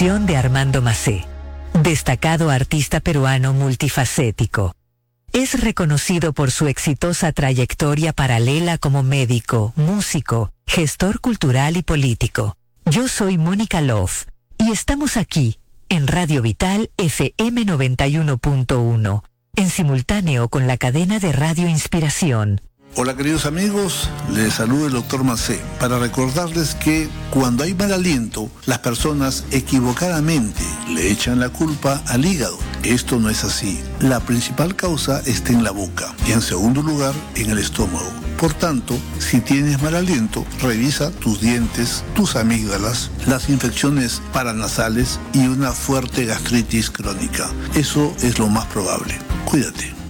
conducción de Armando Macé, destacado artista peruano multifacético. Es reconocido por su exitosa trayectoria paralela como médico, músico, gestor cultural y político. Yo soy Mónica Love y estamos aquí en Radio Vital FM 91.1, en simultáneo con la cadena de Radio Inspiración. Hola queridos amigos, les saluda el Dr. Macé para recordarles que cuando hay mal aliento, las personas equivocadamente le echan la culpa al hígado. Esto no es así. La principal causa está en la boca y en segundo lugar en el estómago. Por tanto, si tienes mal aliento, revisa tus dientes, tus amígdalas, las infecciones paranasales y una fuerte gastritis crónica. Eso es lo más probable. Cuídate.